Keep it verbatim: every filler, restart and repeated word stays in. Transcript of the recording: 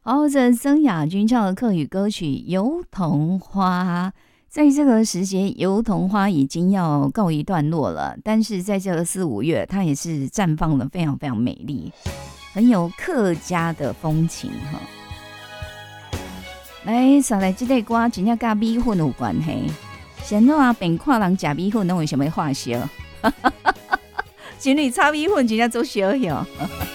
好，这曾雅君唱的客语歌曲《油桐花》。在这个时节，油桐花已经要告一段落了，但是在这个四五月，它也是绽放的非常非常美丽，很有客家的风情哈。来，上来这个歌真正跟米粉有关系。现在啊，便看人吃米粉，拢为什么化烧？情侣炒米粉真正做烧哟。